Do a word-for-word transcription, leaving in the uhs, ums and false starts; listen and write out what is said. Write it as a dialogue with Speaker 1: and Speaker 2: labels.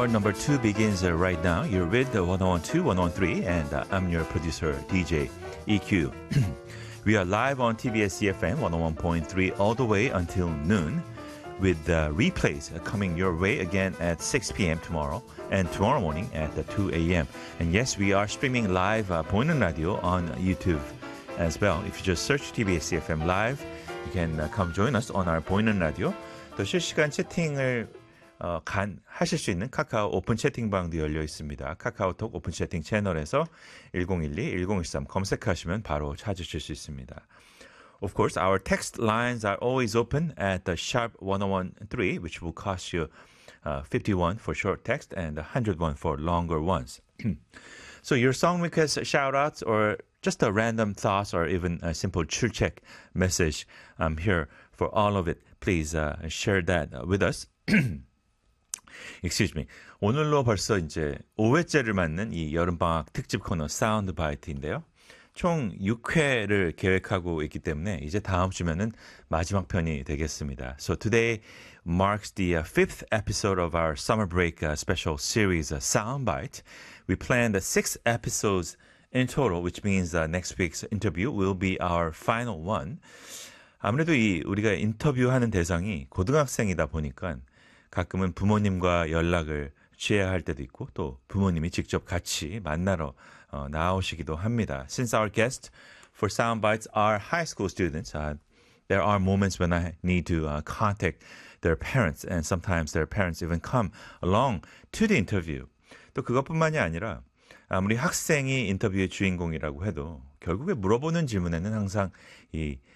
Speaker 1: Hour number two begins uh, right now. You're with uh, one oh one two, one oh one three, and uh, I'm your producer, D J E Q. We are live on T B S C F M one oh one point three all the way until noon, with uh, replays uh, coming your way again at six p.m. tomorrow and tomorrow morning at uh, two a.m. And yes, we are streaming live uh, 보이는 라디오 on YouTube as well. If you just search T B S C F M live, you can uh, come join us on our 보이는 라디오. 또 실시간 채팅을 어, 간, 하실 수 있는 카카오 오픈 채팅방도 열려 있습니다. 카카오톡 오픈 채팅 채널에서 일공일이 일공일삼 검색하시면 바로 찾으실 수 있습니다. Of course, our text lines are always open at the sharp ten thirteen, which will cost you uh, fifty-one for short text and one hundred one for longer ones. So your song requests, shout-outs, or just a random thoughts, or even a simple 출첵 message, I'm here for all of it. Please uh, share that with us. Excuse me. 오늘로 벌써 이제 오 회째를 맞는 이 여름방학 특집 코너 사운드 바이트인데요. 총 육 회를 계획하고 있기 때문에 이제 다음 주면은 마지막 편이 되겠습니다. So today marks the uh, fifth episode of our summer break uh, special series uh, Soundbite. We planned uh, six episodes in total, which means uh, next week's interview will be our final one. 아무래도 이 우리가 인터뷰하는 대상이 고등학생이다 보니까 가끔은 부모님과 연락을 취해야 할 때도 있고 또 부모님이 직접 같이 만나러 어, 나오시기도 합니다. Since our guests for Soundbites are high school students, uh, there are moments when I need to uh, contact their parents, and sometimes their parents even come along to the interview. 또 그것뿐만이 아니라 아무리 학생이 인터뷰의 주인공이라고 해도 결국에 물어보는 질문에는 항상 이